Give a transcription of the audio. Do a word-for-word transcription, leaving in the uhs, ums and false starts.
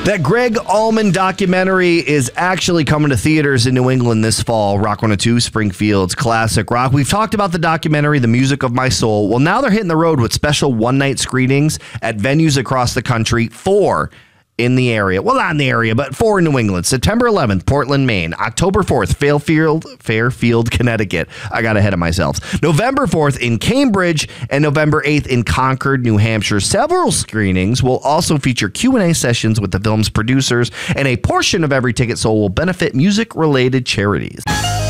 That Greg Allman documentary is actually coming to theaters in New England this fall. Rock one oh two, Springfield's classic rock. We've talked about the documentary, The Music of My Soul. Well, now they're hitting the road with special one-night screenings at venues across the country. Four in the area. Well, not in the area, but four in New England. September eleventh, Portland, Maine. October fourth, Fairfield, Fairfield, Connecticut. I got ahead of myself. November fourth in Cambridge and November eighth in Concord, New Hampshire. Several screenings will also feature Q and A sessions with the film's producers, and a portion of every ticket sold will benefit music-related charities.